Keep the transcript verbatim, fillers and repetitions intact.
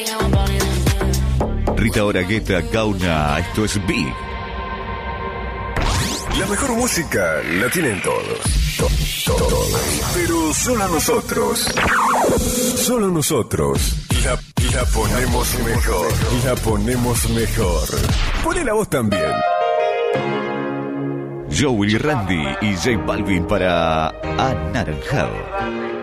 Rita Oragueta, Gauna, esto es Big. La mejor música la tienen todos. To- Todos. Pero solo nosotros. Solo nosotros. La, la ponemos mejor. La ponemos mejor. Poné la voz también. Joey, Randy y J Balvin para Anaranjado.